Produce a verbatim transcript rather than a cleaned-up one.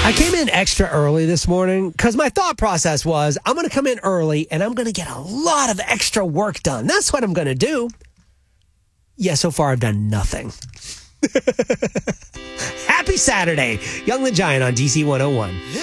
I came in extra early this morning because my thought process was I'm going to come in early and I'm going to get a lot of extra work done. That's what I'm going to do. Yeah, so far I've done nothing. Happy Saturday. Young the Giant on D C one oh one.